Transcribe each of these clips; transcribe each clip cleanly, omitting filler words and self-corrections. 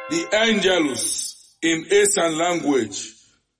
The Angelus in Eastern language.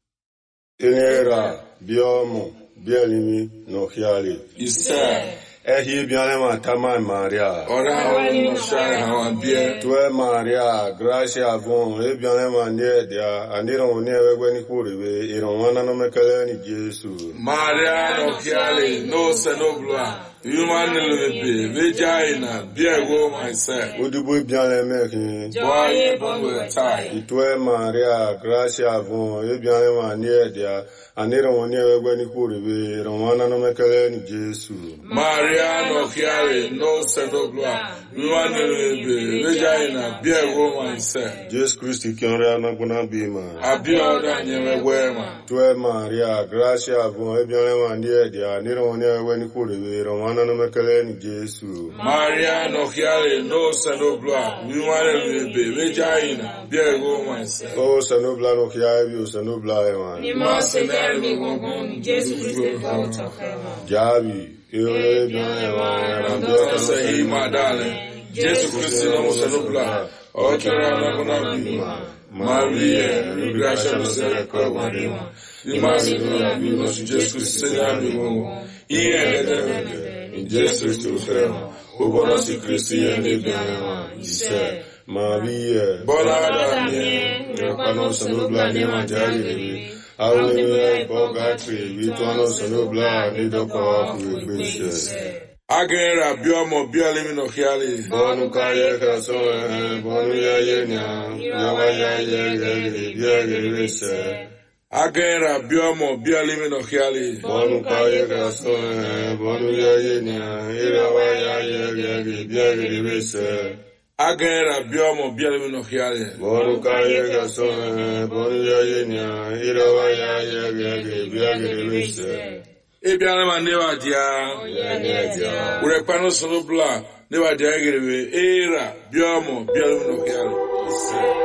Tenera, biomo, bielimi, no hiali. Isa. Ehi bianema tama Maria. Ora wali no shara hawambie. Tue Maria, gracia avon, e bianema niedia, aniro uniewe ni kuriwe, ironwana no mekele ni Jesu. Maria no hiali, no senobla. Human lebe, vagina, biego myself. Udubu bianeme ki. Boye bonwe tai. Itue Maria, gracia avon, e bianema niedia, aniro uniewe ni kuriwe, ironwana no mekele ni Jesu. Maria no hiali, no senobla. Human lebe, vagina, biego myself. Jesus Christ kianre na kuna bima. Abioda nyewe wema. Tue Maria, gracia avon, e bianema niedia, aniro uniewe ni kuriwe, ironwana no mekele ni Jesu. Maria no hiale no senobla, human lebe, vagina, biego myself. O sanobla no kiabi, o sanobla ewan. Ni mo senere mi gongon, Jesu Christ fa utokema. Jabi, ewe bian ewan, Ando se hi madale, Jesu Christ no senobla, okera na kuna bima. Maria, gracia no se kwa marima. Ni masi na bima, Jesu Christ se ya bima. Iye in Jesus to them, who born si Christi and the Disse, Maria, Bola, Rapano Sanobla, Nemajari, Hallelujah, Bogatri, Vituano Sanobla, Nidoka, Wishes. Agera, Biomo, Bialimino Hiali, Bonu Kaya Kaso, Bonu Yayena, Yawaya Yagari, Agera, Biomo, Bialimino Hiali, Bonu Kaya Kaso, Bonu Yayena, Irawaya Yagari, Agera, Biomo, Bialimino Hiali, Bonu Kaya Kaso, Bonu Yayena, Irawaya Yagari, Ebianema Neva Dia, Urepano Solobla, Neva Diagri, Era, Biomo, Bialimino Hiali.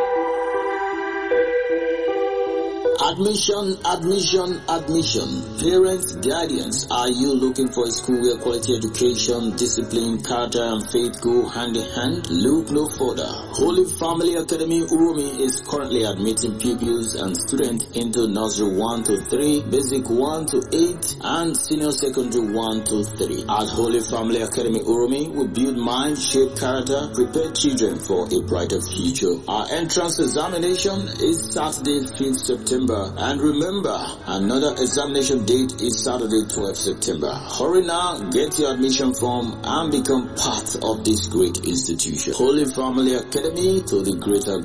Admission. Parents, guardians, are you looking for a school where quality education, discipline, character, and faith go hand in hand? Look no further. Holy Family Academy Urumi is currently admitting pupils and students into nursery 1 to 3, basic 1 to 8, and senior secondary 1 to 3. At Holy Family Academy Urumi, we build mind, shape character, prepare children for a brighter future. Our entrance examination is Saturday, 5th September. And remember, another examination date is Saturday, 12th September. Hurry now, get your admission form and become part of this great institution. Holy Family Academy to the greater